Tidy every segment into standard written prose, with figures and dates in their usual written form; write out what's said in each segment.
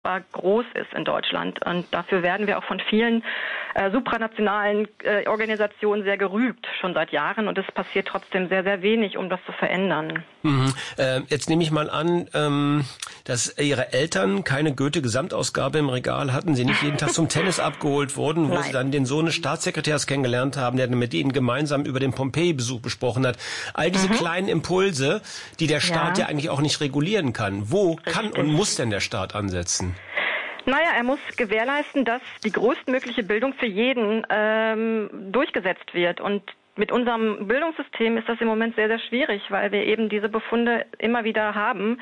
groß ist in Deutschland. Und dafür werden wir auch von vielen supranationalen Organisationen sehr gerügt, schon seit Jahren. Und es passiert trotzdem sehr, sehr wenig, um das zu verändern. Mhm. Jetzt nehme ich mal an, dass Ihre Eltern keine Goethe-Gesamtausgabe im Regal hatten, Sie nicht jeden Tag zum Tennis abgeholt wurden, wo Sie dann den Sohn des Staatssekretärs kennengelernt haben, der mit Ihnen gemeinsam über den Pompeji-Besuch besprochen hat. All diese kleinen Impulse, die der Staat ja eigentlich auch nicht regulieren kann. Wo kann und muss denn der Staat ansetzen? Naja, er muss gewährleisten, dass die größtmögliche Bildung für jeden durchgesetzt wird. Und mit unserem Bildungssystem ist das im Moment sehr, sehr schwierig, weil wir eben diese Befunde immer wieder haben.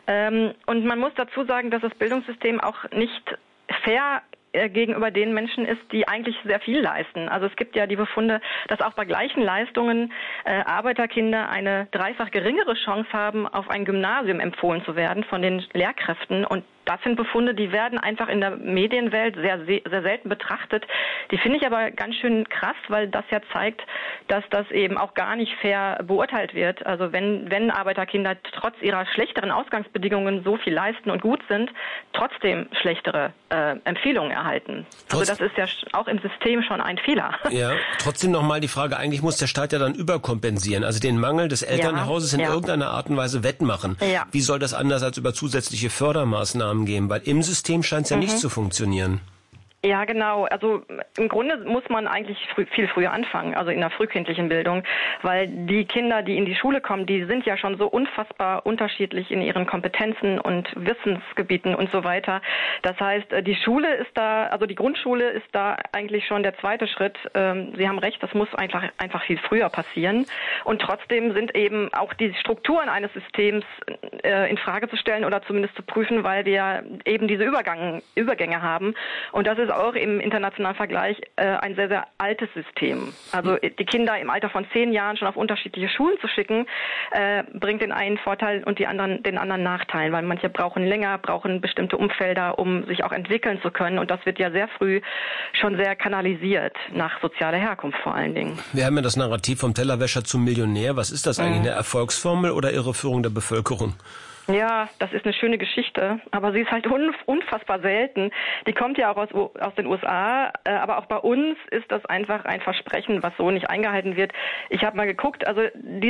Und man muss dazu sagen, dass das Bildungssystem auch nicht fair gegenüber den Menschen ist, die eigentlich sehr viel leisten. Also es gibt ja die Befunde, dass auch bei gleichen Leistungen Arbeiterkinder eine dreifach geringere Chance haben, auf ein Gymnasium empfohlen zu werden von den Lehrkräften. Und das sind Befunde, die werden einfach in der Medienwelt sehr, sehr selten betrachtet. Die finde ich aber ganz schön krass, weil das ja zeigt, dass das eben auch gar nicht fair beurteilt wird. Also wenn Arbeiterkinder trotz ihrer schlechteren Ausgangsbedingungen so viel leisten und gut sind, trotzdem schlechtere Empfehlungen erhalten. Also das ist ja auch im System schon ein Fehler. Ja, trotzdem nochmal die Frage, eigentlich muss der Staat ja dann überkompensieren, also den Mangel des Elternhauses in irgendeiner Art und Weise wettmachen. Ja. Wie soll das anders als über zusätzliche Fördermaßnahmen geben? Weil im System scheint es ja nicht zu funktionieren. Ja, genau. Also im Grunde muss man eigentlich viel früher anfangen, also in der frühkindlichen Bildung, weil die Kinder, die in die Schule kommen, die sind ja schon so unfassbar unterschiedlich in ihren Kompetenzen und Wissensgebieten und so weiter. Das heißt, die Schule ist da, also die Grundschule ist da eigentlich schon der zweite Schritt. Sie haben recht, das muss einfach viel früher passieren. Und trotzdem sind eben auch die Strukturen eines Systems in Frage zu stellen oder zumindest zu prüfen, weil wir eben diese Übergänge haben. Und das ist auch im internationalen Vergleich ein sehr, sehr altes System. Also die Kinder im Alter von 10 Jahren schon auf unterschiedliche Schulen zu schicken, bringt den einen Vorteil und den anderen Nachteil, weil manche brauchen bestimmte Umfelder, um sich auch entwickeln zu können. Und das wird ja sehr früh schon sehr kanalisiert, nach sozialer Herkunft vor allen Dingen. Wir haben ja das Narrativ vom Tellerwäscher zum Millionär. Was ist das eigentlich, eine Erfolgsformel oder Irreführung der Bevölkerung? Ja, das ist eine schöne Geschichte, aber sie ist halt unfassbar selten. Die kommt ja auch aus den USA, aber auch bei uns ist das einfach ein Versprechen, was so nicht eingehalten wird. Ich habe mal geguckt, also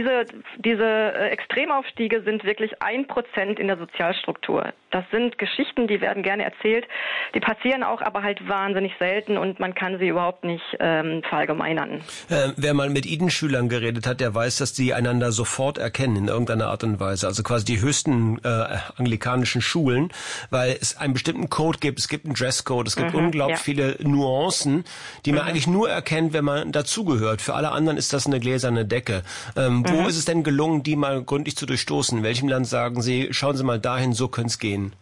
diese Extremaufstiege sind wirklich 1% in der Sozialstruktur. Das sind Geschichten, die werden gerne erzählt, die passieren auch, aber halt wahnsinnig selten und man kann sie überhaupt nicht verallgemeinern. Wer mal mit Eden-Schülern geredet hat, der weiß, dass die einander sofort erkennen in irgendeiner Art und Weise. Also quasi die höchsten anglikanischen Schulen, weil es einen bestimmten Code gibt, es gibt einen Dresscode, es gibt unglaublich viele Nuancen, die man eigentlich nur erkennt, wenn man dazugehört. Für alle anderen ist das eine gläserne Decke. Wo ist es denn gelungen, die mal gründlich zu durchstoßen? In welchem Land sagen Sie, schauen Sie mal dahin, so könnte es gehen?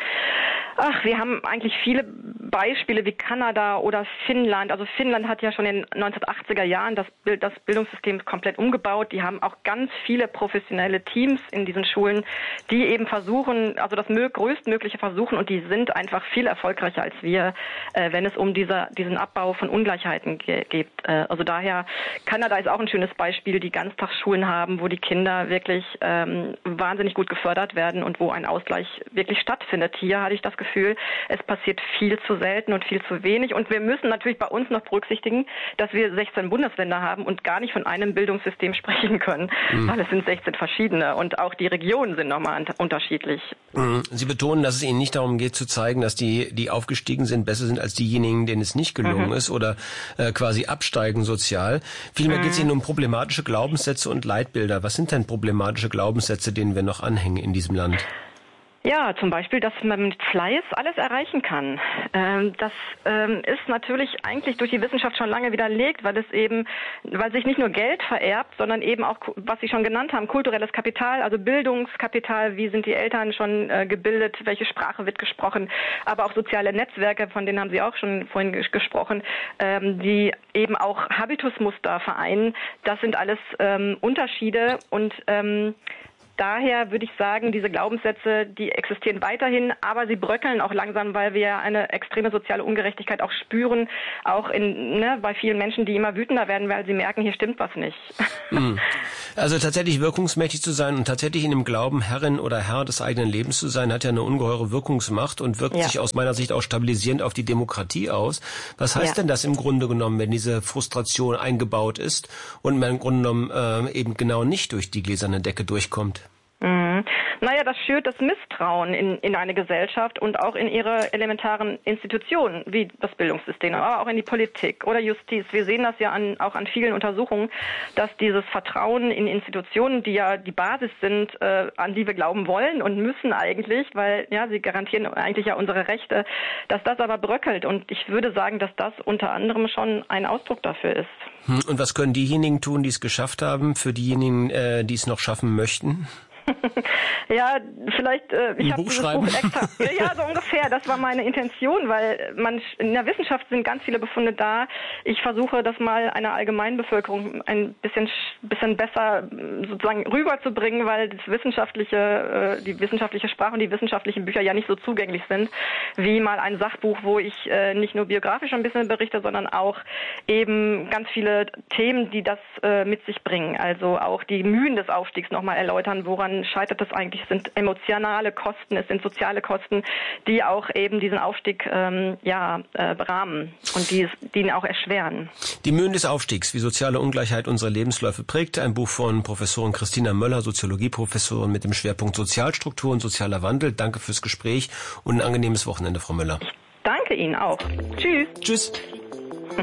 Ach, wir haben eigentlich viele Beispiele wie Kanada oder Finnland. Also Finnland hat ja schon in den 1980er Jahren das Bildungssystem komplett umgebaut. Die haben auch ganz viele professionelle Teams in diesen Schulen, die eben versuchen, also das größtmögliche versuchen und die sind einfach viel erfolgreicher als wir, wenn es um diesen Abbau von Ungleichheiten geht. Also daher, Kanada ist auch ein schönes Beispiel, die Ganztagsschulen haben, wo die Kinder wirklich wahnsinnig gut gefördert werden und wo ein Ausgleich wirklich stattfindet. Hier hatte ich das Gefühl, es passiert viel zu selten und viel zu wenig. Und wir müssen natürlich bei uns noch berücksichtigen, dass wir 16 Bundesländer haben und gar nicht von einem Bildungssystem sprechen können, weil es sind 16 verschiedene und auch die Regionen sind nochmal unterschiedlich. Sie betonen, dass es Ihnen nicht darum geht zu zeigen, dass die aufgestiegen sind, besser sind als diejenigen, denen es nicht gelungen ist oder quasi absteigen sozial. Vielmehr geht es Ihnen um problematische Glaubenssätze und Leitbilder. Was sind denn problematische Glaubenssätze, denen wir noch anhängen in diesem Land? Ja, zum Beispiel, dass man mit Fleiß alles erreichen kann. Das ist natürlich eigentlich durch die Wissenschaft schon lange widerlegt, weil sich nicht nur Geld vererbt, sondern eben auch, was Sie schon genannt haben, kulturelles Kapital, also Bildungskapital, wie sind die Eltern schon gebildet, welche Sprache wird gesprochen, aber auch soziale Netzwerke, von denen haben Sie auch schon vorhin gesprochen, die eben auch Habitusmuster vereinen. Das sind alles Unterschiede und daher würde ich sagen, diese Glaubenssätze, die existieren weiterhin, aber sie bröckeln auch langsam, weil wir eine extreme soziale Ungerechtigkeit auch spüren, auch bei vielen Menschen, die immer wütender werden, weil sie merken, hier stimmt was nicht. Also tatsächlich wirkungsmächtig zu sein und tatsächlich in dem Glauben, Herrin oder Herr des eigenen Lebens zu sein, hat ja eine ungeheure Wirkungsmacht und wirkt sich aus meiner Sicht auch stabilisierend auf die Demokratie aus. Was heißt denn das im Grunde genommen, wenn diese Frustration eingebaut ist und man im Grunde genommen eben genau nicht durch die gläserne Decke durchkommt? Naja, das schürt das Misstrauen in eine Gesellschaft und auch in ihre elementaren Institutionen, wie das Bildungssystem, aber auch in die Politik oder Justiz. Wir sehen das ja auch an vielen Untersuchungen, dass dieses Vertrauen in Institutionen, die ja die Basis sind, an die wir glauben wollen und müssen eigentlich, weil sie garantieren eigentlich ja unsere Rechte, dass das aber bröckelt. Und ich würde sagen, dass das unter anderem schon ein Ausdruck dafür ist. Und was können diejenigen tun, die es geschafft haben, für diejenigen, die es noch schaffen möchten? Ja, vielleicht, ich habe dieses schreiben. Buch extra, ja, so ungefähr, das war meine Intention, weil in der Wissenschaft sind ganz viele Befunde da. Ich versuche, das mal einer Allgemeinbevölkerung ein bisschen besser sozusagen rüberzubringen, weil die wissenschaftliche Sprache und die wissenschaftlichen Bücher ja nicht so zugänglich sind, wie mal ein Sachbuch, wo ich nicht nur biografisch ein bisschen berichte, sondern auch eben ganz viele Themen, die das mit sich bringen. Also auch die Mühen des Aufstiegs nochmal erläutern, woran scheitert das eigentlich? Es sind emotionale Kosten, es sind soziale Kosten, die auch eben diesen Aufstieg berahmen und die ihn auch erschweren. Die Mühen des Aufstiegs, wie soziale Ungleichheit unsere Lebensläufe prägt. Ein Buch von Professorin Christina Möller, Soziologieprofessorin mit dem Schwerpunkt Sozialstruktur und sozialer Wandel. Danke fürs Gespräch und ein angenehmes Wochenende, Frau Möller. Ich danke Ihnen auch. Tschüss. Tschüss.